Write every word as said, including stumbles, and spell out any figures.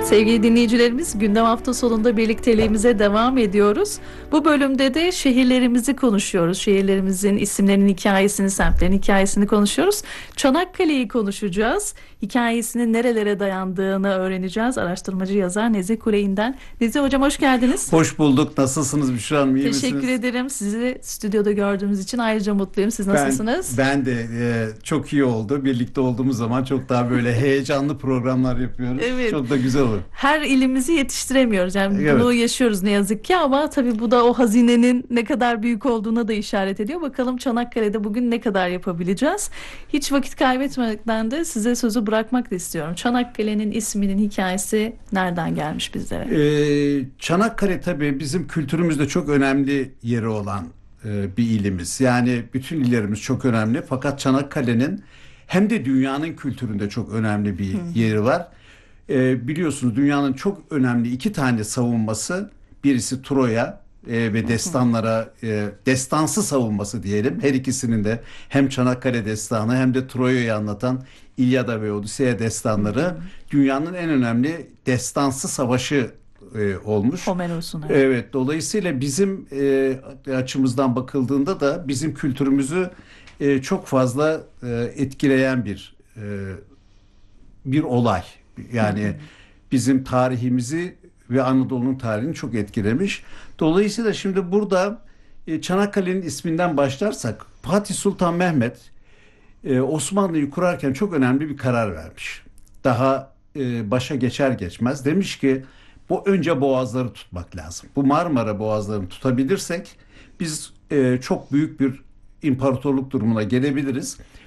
Sevgili dinleyicilerimiz, gündem hafta sonunda birlikteliğimize devam ediyoruz. Bu bölümde de şehirlerimizi konuşuyoruz. Şehirlerimizin isimlerinin hikayesini, semtlerin hikayesini konuşuyoruz. Çanakkale'yi konuşacağız. Hikayesinin nerelere dayandığını öğreneceğiz. Araştırmacı yazar Nezih Kuley'den. Nezih Hocam, hoş geldiniz. Hoş bulduk. Nasılsınız Büşra Hanım? İyi Teşekkür misiniz? ederim. Sizi stüdyoda gördüğümüz için ayrıca mutluyum. Siz nasılsınız? Ben, ben de e, çok iyi oldu. Birlikte olduğumuz zaman çok daha böyle heyecanlı programlar yapıyoruz. Evet. Çok da güzel olur. Her ilimizi yetiştiremiyoruz. Yani Evet. bunu yaşıyoruz ne yazık ki, ama tabii bu da o hazinenin ne kadar büyük olduğuna da işaret ediyor. Bakalım Çanakkale'de bugün ne kadar yapabileceğiz? Hiç vakit kaybetmeden de size sözü bırakmak da istiyorum. Çanakkale'nin isminin hikayesi nereden gelmiş bizlere? Ee, Çanakkale tabii bizim kültürümüzde çok önemli yeri olan e, bir ilimiz. Yani bütün illerimiz çok önemli. Fakat Çanakkale'nin hem de dünyanın kültüründe çok önemli bir yeri var. Ee, biliyorsunuz dünyanın çok önemli iki tane savunması, birisi Troya e, ve destanlara e, destansı savunması diyelim. Her ikisinin de hem Çanakkale destanı hem de Troya'yı anlatan İlyada ve Odisea destanları dünyanın en önemli destansı savaşı e, olmuş. Homeros'un. Evet. Evet, dolayısıyla bizim e, açımızdan bakıldığında da bizim kültürümüzü e, çok fazla e, etkileyen bir e, bir olay. Yani bizim tarihimizi ve Anadolu'nun tarihini çok etkilemiş. Dolayısıyla şimdi burada e, Çanakkale'nin isminden başlarsak, Fatih Sultan Mehmet e, Osmanlı'yı kurarken çok önemli bir karar vermiş. Daha e, başa geçer geçmez demiş ki bu önce boğazları tutmak lazım. Bu Marmara boğazlarını tutabilirsek biz e, çok büyük bir imparatorluk durumuna gelebiliriz.